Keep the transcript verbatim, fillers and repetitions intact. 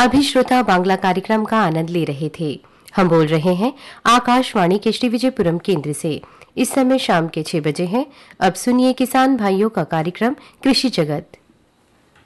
अभी श्रोता बांग्ला कार्यक्रम का आनंद ले रहे थे। हम बोल रहे हैं आकाशवाणी के श्री विजयपुरम केंद्र से। इस समय शाम के छह बजे हैं। अब सुनिए किसान भाइयों का कार्यक्रम कृषि जगत।